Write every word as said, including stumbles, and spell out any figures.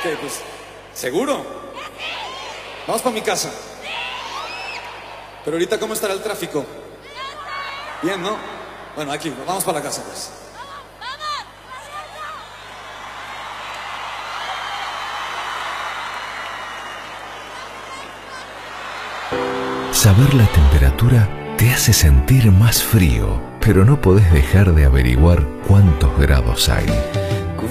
Ok, pues, ¿seguro? Vamos para mi casa. Pero ahorita, ¿cómo estará el tráfico? Bien, ¿no? Bueno, aquí, vamos para la casa, pues. Saber la temperatura te hace sentir más frío, pero no podés dejar de averiguar cuántos grados hay.